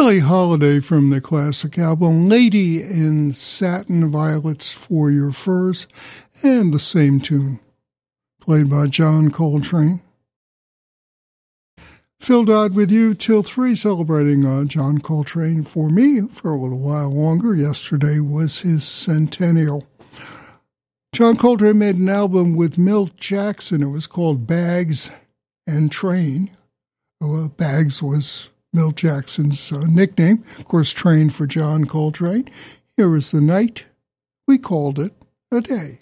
Billie Holiday from the classic album Lady in Satin, Violets for Your Furs, and the same tune, played by John Coltrane. Phil Dodd with you till 3, celebrating John Coltrane for me for a little while longer. Yesterday was his centennial. John Coltrane made an album with Milt Jackson. It was called Bags and Train. Bags was Milt Jackson's nickname. Of course, Train for John Coltrane. Here is the night we called it a day.